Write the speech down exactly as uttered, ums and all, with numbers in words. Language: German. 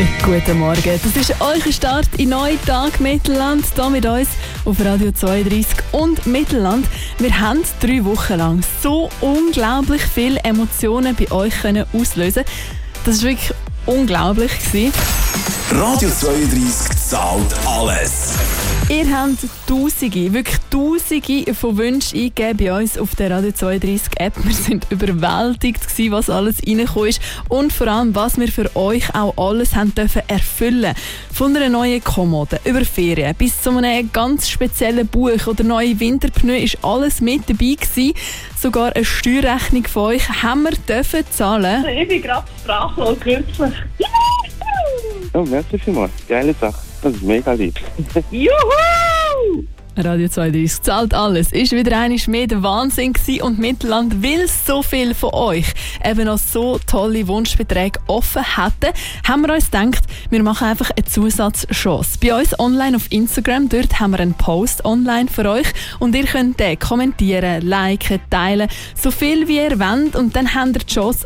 Guten Morgen, das ist euer Start in neuen Tag Mittelland, hier mit uns auf Radio zweiunddreißig und Mittelland. Wir haben drei Wochen lang so unglaublich viele Emotionen bei euch können auslösen. Das war wirklich unglaublich gewesen. Radio zweiunddreißig zahlt alles. Ihr habt Tausende, wirklich Tausende von Wünschen eingegeben bei uns auf der Radio zweiunddreißig App. Wir sind überwältigt gewesen, was alles reingekommen ist und vor allem, was wir für euch auch alles haben dürfen erfüllen. Von einer neuen Kommode über Ferien bis zu einem ganz speziellen Buch oder neue Winterpneu ist alles mit dabei gewesen. Sogar eine Steuerrechnung von euch haben wir dürfen zahlen. Ich bin gerade sprachlos kürzlich. Oh, merci vielmals. Geile Sache. Das ist mega lieb. Juhu! Radio zweiunddreißig zahlt alles. Ist wieder einmal mehr der Wahnsinn gewesen und Mittelland, weil so viel von euch eben noch so tolle Wunschbeträge offen hätten, haben wir uns gedacht, wir machen einfach eine Zusatzchance. Bei uns online auf Instagram, dort haben wir einen Post online für euch und ihr könnt den kommentieren, liken, teilen, so viel wie ihr wollt und dann habt ihr die Chance,